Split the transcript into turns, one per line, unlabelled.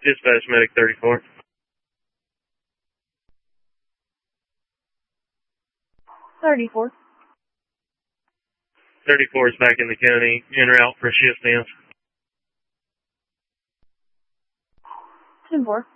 Dispatch Medic 34.
34.
34 is back in the county, en route for shift ends.
10-4.